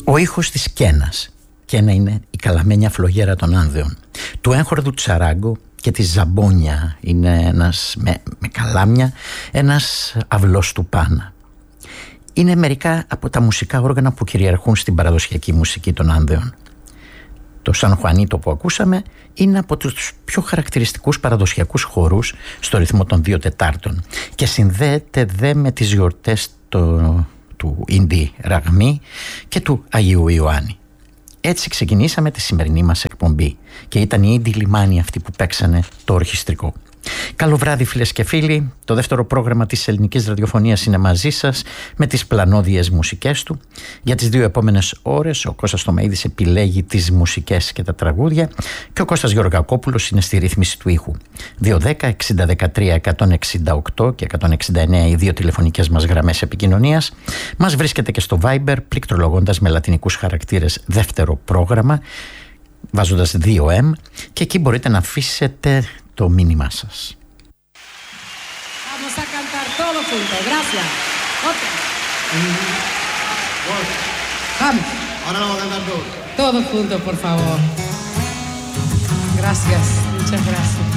Ο ήχος της Κένας. Κένα είναι η καλαμένη αφλογέρα των Άνδεων. Του έγχορδου Τσαράγκο και της Ζαμπόνια είναι ένας με καλάμια, ένας αυλός του Πάνα. Είναι μερικά από τα μουσικά όργανα που κυριαρχούν στην παραδοσιακή μουσική των Άνδεων. Το Σαν Χουανίτο που ακούσαμε είναι από τους πιο χαρακτηριστικούς παραδοσιακούς χορούς στο ρυθμό των 2/4 και συνδέεται δε με τις γιορτές του Ίντι Ραγμί και του Αγίου Ιωάννη. Έτσι ξεκινήσαμε τη σημερινή μας εκπομπή και ήταν οι Ίντι Λιμάνι αυτοί που παίξανε το ορχιστρικό. Καλό βράδυ φίλες και φίλοι. Το δεύτερο πρόγραμμα της ελληνικής ραδιοφωνίας είναι μαζί σας με τις πλανόδιες μουσικές του. Για τις 2 επόμενες ώρες ο Κώστας Τομαΐδης επιλέγει τις μουσικές και τα τραγούδια και ο Κώστας Γεωργακόπουλος είναι στη ρύθμιση του ήχου. 210-60-13-168 και 169 οι 2 τηλεφωνικές μας γραμμές επικοινωνίας. Μας βρίσκεται και στο Viber πληκτρολογώντας με λατινικούς χαρακτήρες δεύτερο πρόγραμμα βάζοντας 2M και εκεί μπορείτε να αφήσετε το μήνυμά σας. Vamos a cantar todos juntos. Gracias. Okay. Vamos. Ahora lo vamos a cantar todos. Todos juntos, por favor. Gracias. Muchas gracias.